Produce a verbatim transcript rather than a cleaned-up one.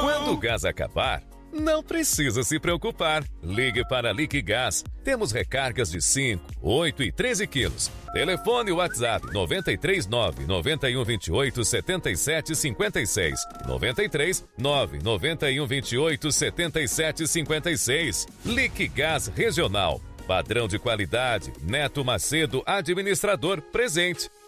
Quando o gás acabar, não precisa se preocupar. Ligue para a Liquigás. Temos recargas de cinco, oito e treze quilos. Telefone WhatsApp nove três nove, nove um dois oito, sete sete cinco seis. nove três nove, nove um dois oito, sete sete cinco seis. Liquigás Regional. Padrão de qualidade. Neto Macedo, administrador, presente.